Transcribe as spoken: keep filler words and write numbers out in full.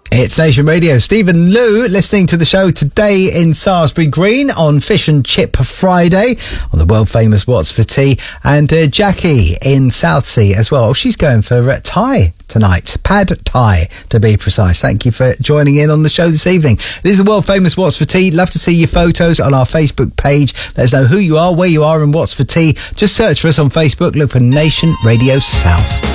It's Nation Radio. Stephen Liu listening to the show today in Salisbury Green on Fish and Chip Friday on the world famous What's for Tea, and uh, Jackie in Southsea as well. She's going for uh, Thai tonight, pad Thai to be precise. Thank you for joining in on the show this evening. This is the world famous What's for Tea. Love to see your photos on our Facebook page. Let us know who you are, where you are, and What's for Tea. Just search for us on Facebook. Look for Nation Radio South.